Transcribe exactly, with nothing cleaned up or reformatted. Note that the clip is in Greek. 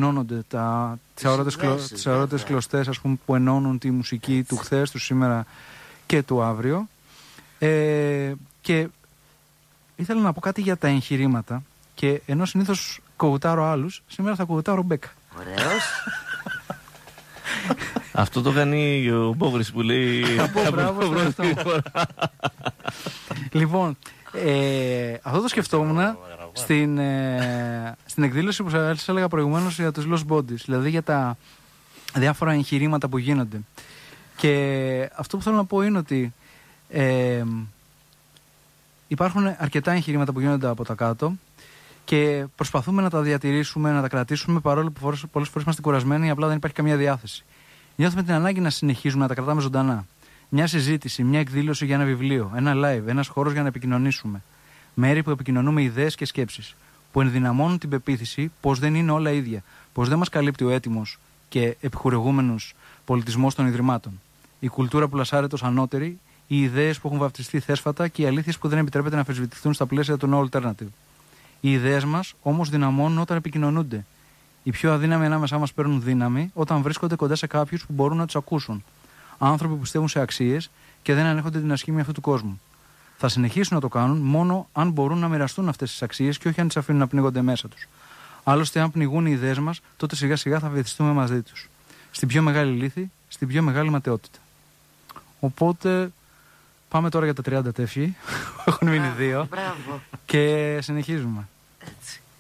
ενώνονται τα, τις αορώτες κλωστές, ας πούμε, που ενώνουν τη μουσική έτσι. Του χθες, του σήμερα και του αύριο. Ε, και ήθελα να πω κάτι για τα εγχειρήματα και ενώ συνήθως κογουτάρω άλλους, σήμερα θα κογουτάρω Μπέκα. Ωραίος. Αυτό το κάνει ο Μπόγρης που λέει. Λοιπόν, ε, αυτό το σκεφτόμουν στην, ε, στην εκδήλωση που σας έλεγα προηγουμένως για τους Lost Bodies, δηλαδή για τα διάφορα εγχειρήματα που γίνονται. Και αυτό που θέλω να πω είναι ότι ε, υπάρχουν αρκετά εγχειρήματα που γίνονται από τα κάτω και προσπαθούμε να τα διατηρήσουμε, να τα κρατήσουμε, παρόλο που πολλές φορές είμαστε κουρασμένοι, απλά δεν υπάρχει καμία διάθεση. Νιώθουμε την ανάγκη να συνεχίζουμε να τα κρατάμε ζωντανά. Μια συζήτηση, μια εκδήλωση για ένα βιβλίο, ένα live, ένας χώρος για να επικοινωνήσουμε. Μέρη που επικοινωνούμε ιδέες και σκέψεις, που ενδυναμώνουν την πεποίθηση πως δεν είναι όλα ίδια, πως δεν μας καλύπτει ο έτοιμος και επιχορηγούμενος πολιτισμός των ιδρυμάτων. Η κουλτούρα που λασάρεται ως ανώτερη, οι ιδέες που έχουν βαφτιστεί θέσφατα και οι αλήθειες που δεν επιτρέπεται να αμφισβητηθούν στα πλαίσια του no alternative. Οι ιδέες μας όμως δυναμώνουν όταν επικοινωνούνται. Οι πιο αδύναμοι ανάμεσά μας παίρνουν δύναμη όταν βρίσκονται κοντά σε κάποιους που μπορούν να τους ακούσουν. Άνθρωποι που πιστεύουν σε αξίες και δεν ανέχονται την ασχήμια αυτού του κόσμου. Θα συνεχίσουν να το κάνουν μόνο αν μπορούν να μοιραστούν αυτές τις αξίες και όχι αν τις αφήνουν να πνίγονται μέσα τους. Άλλωστε, αν πνιγούν οι ιδέες μας, τότε σιγά σιγά θα βυθιστούμε μαζί τους. Στην πιο μεγάλη λύθη, στην πιο μεγάλη ματαιότητα. Οπότε, πάμε τώρα για τα τριάντα τεύχη. Έχουν μείνει δύο. Μπράβο. Και συνεχίζουμε. Έτσι.